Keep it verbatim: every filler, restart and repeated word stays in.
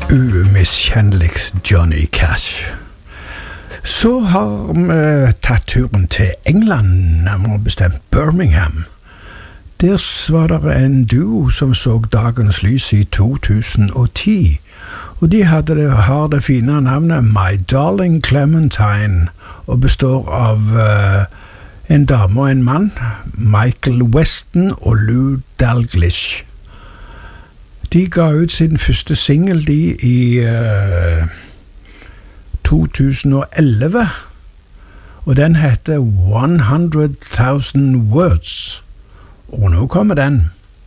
umiskjennelig Johnny Cash. Så har vi tatt turen til England, nærmere bestemt Birmingham. Der var det en duo som så dagens lys i to tusen og ti, og de hadde det, har det fine navnet My Darling Clementine, og består av uh, en dame og en mann, Michael Weston og Lou Dalglish. De ga ut sin første single de i uh, to tusen og elleve, og den heter one hundred thousand Words. Og nå kommer den.